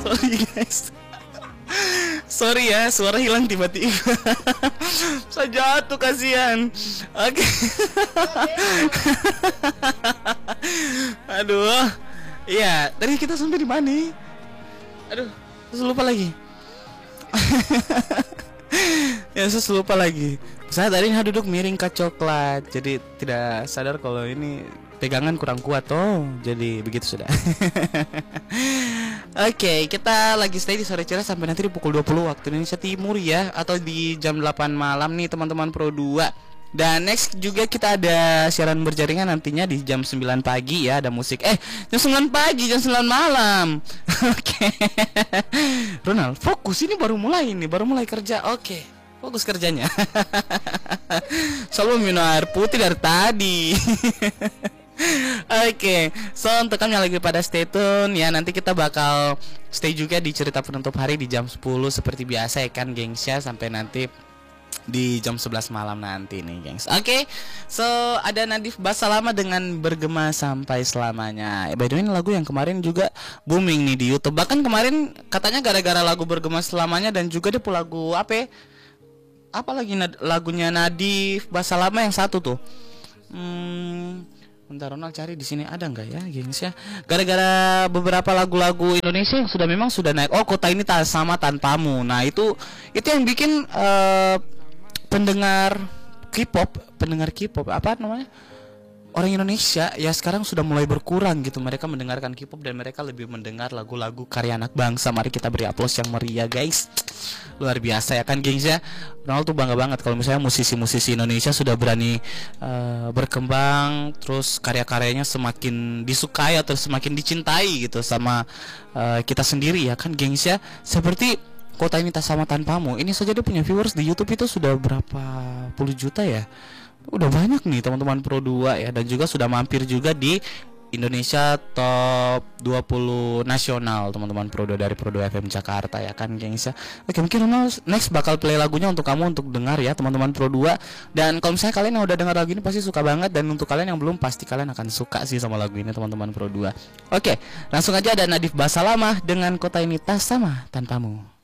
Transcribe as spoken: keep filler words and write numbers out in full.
Sorry guys. Sorry ya, suara hilang tiba-tiba. Saya jatuh, kasihan. Oke. Okay. Aduh. Iya, tadi kita sampai di mana? Aduh, saya lupa lagi. Ya, saya lupa lagi. Saya tadi duduk miring ke coklat, jadi tidak sadar kalau ini pegangan kurang kuat toh. Jadi begitu sudah. Oke, okay, kita lagi stay di Sore Cerah sampai nanti di pukul dua puluh waktu Indonesia Timur ya, atau di jam delapan malam nih teman-teman Pro dua. Dan next juga kita ada siaran berjaringan nantinya di jam sembilan pagi ya, ada musik. Eh, jam sembilan pagi, jam sembilan malam. Oke. Okay. Ronald, fokus, ini baru mulai ini, baru mulai kerja. Oke. Okay. Fokus kerjanya. Selalu minum air putih dari tadi. Oke, okay. So untuk kalian yang lagi pada stay tune ya, nanti kita bakal stay juga di cerita penutup hari di jam sepuluh seperti biasa ya kan gengs ya, sampai nanti di jam sebelas malam nanti nih gengs. Oke, okay. So ada Nadif Basalama dengan Bergema Sampai Selamanya. By the way, lagu yang kemarin juga booming nih di YouTube. Bahkan kemarin katanya gara-gara lagu Bergema Selamanya, dan juga dia pun lagu apa ya? Apa lagi lagunya Nadif Basalama yang satu tuh. Hmm, bentar, Ronald cari di sini ada nggak ya, gengs ya? Gara-gara beberapa lagu-lagu Indonesia yang sudah memang sudah naik. Oh, Kota Ini Tak Sama Tanpamu. Nah, itu itu yang bikin uh, pendengar K-pop, pendengar K-pop apa namanya? Orang Indonesia ya sekarang sudah mulai berkurang gitu. Mereka mendengarkan K-pop dan mereka lebih mendengar lagu-lagu karya anak bangsa. Mari kita beri aplaus yang meriah, guys. Luar biasa ya kan, gengs ya. Ronald tuh bangga banget kalau misalnya musisi-musisi Indonesia sudah berani uh, berkembang, terus karya-karyanya semakin disukai atau semakin dicintai gitu sama uh, kita sendiri ya kan, gengs ya. Seperti Kota Ini Tak Sama Tanpamu. Ini saja dia punya viewers di YouTube itu sudah berapa puluh juta ya. Udah banyak nih teman-teman Pro dua ya, dan juga sudah mampir juga di Indonesia Top dua puluh nasional teman-teman Pro dua dari Pro dua F M Jakarta ya kan, gengs ya. Oke, mungkin next bakal play lagunya untuk kamu untuk dengar ya teman-teman Pro dua. Dan kalau misalnya kalian yang udah dengar lagu ini pasti suka banget, dan untuk kalian yang belum pasti kalian akan suka sih sama lagu ini teman-teman Pro dua. Oke, langsung aja ada Nadif Basalama dengan Kota Ini Tak Sama Tanpamu.